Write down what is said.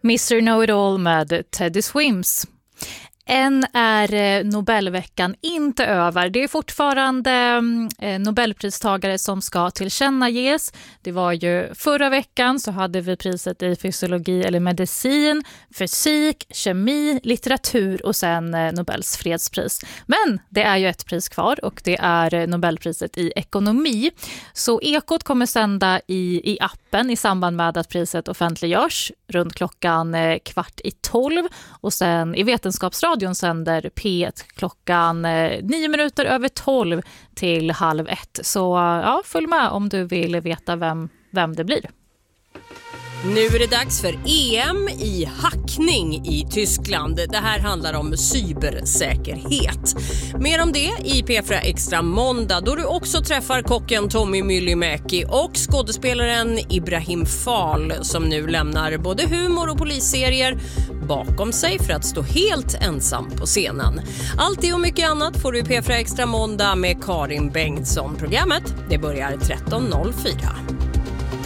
Mr. Know-It-All med Teddy Swims. Än är Nobelveckan inte över. Det är fortfarande Nobelpristagare som ska tillkännages. Det var ju förra veckan så hade vi priset i fysiologi eller medicin, fysik, kemi, litteratur och sen Nobels fredspris. Men det är ju ett pris kvar och det är Nobelpriset i ekonomi. Så Ekot kommer sända i appen i samband med att priset offentliggörs runt klockan 11:15 och sen i Vetenskapsradion sänder P1 klockan 12:09 till 12:30. Så ja, följ med om du vill veta vem det blir. Nu är det dags för EM i hackning i Tyskland. Det här handlar om cybersäkerhet. Mer om det i P4 Extra måndag då du också träffar kocken Tommy Myllymäki och skådespelaren Ibrahim Fall som nu lämnar både humor- och polisserier bakom sig för att stå helt ensam på scenen. Allt det och mycket annat får du i P4 Extra måndag med Karin Bengtsson. Programmet det börjar 13:04.